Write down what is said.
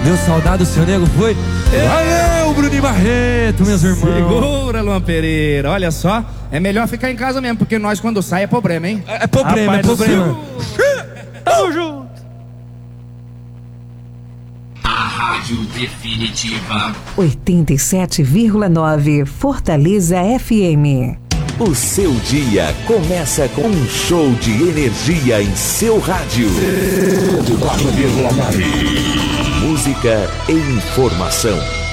Meu saudado, seu nego foi. Valeu, Bruninho Barreto, meus irmãos. Segura, Luan Pereira. Olha só, é melhor ficar em casa mesmo, porque nós quando sai é problema, hein? É problema, Rapaz é problema. Tamo junto. A Rádio Definitiva 87,9 Fortaleza FM. O seu dia começa com um show de energia em seu rádio. Música e informação.